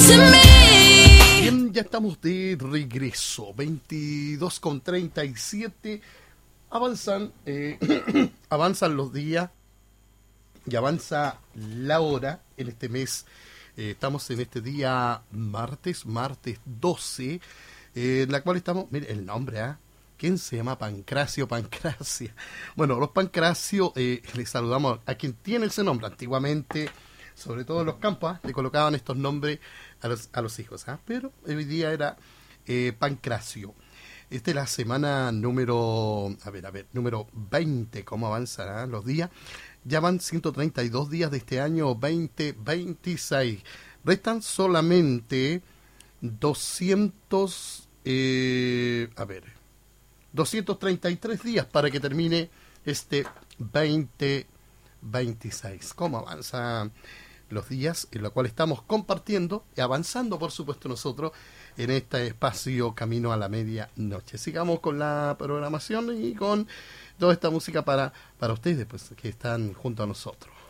Bien, ya estamos de regreso. 22:37. Avanzan, avanzan los días y avanza la hora en este mes. Estamos en este día martes 12, en la cual estamos, mire el nombre, ¿quién se llama? Pancracio, Pancracia. Bueno, los Pancracio, les saludamos a quien tiene ese nombre. Antiguamente, sobre todo en los campos, le colocaban estos nombres a los hijos, pero hoy día era Pancracio. Esta es la semana número, número 20, ¿cómo avanzan los días? Ya van 132 días de este año 2026. Restan solamente 233 días para que termine este 2026. ¿Cómo avanzan los días en los cuales estamos compartiendo y avanzando, por supuesto, nosotros en este espacio Camino a la Medianoche? Sigamos con la programación y con toda esta música para ustedes, pues, que están junto a nosotros.